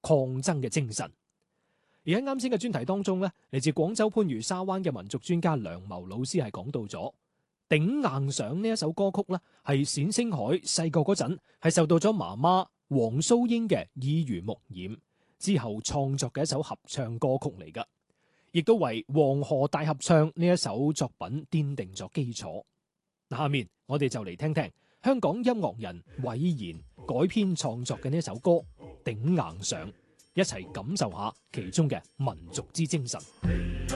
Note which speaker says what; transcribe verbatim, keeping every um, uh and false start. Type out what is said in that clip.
Speaker 1: 抗爭嘅精神。而喺啱先嘅專題當中咧，嚟自廣州番禺沙灣嘅民族專家梁謀老師係講到咗頂硬上呢一首歌曲咧，係冼星海細個嗰陣係受到咗媽媽黃蘇英嘅耳濡目染之後創作嘅一首合唱歌曲嚟噶，亦都為黃河大合唱呢一首作品奠定咗基礎。下面我哋就嚟聽聽香港音樂人韋然改編創作嘅呢一首歌《頂硬上》，一齊感受下其中嘅民族之精神。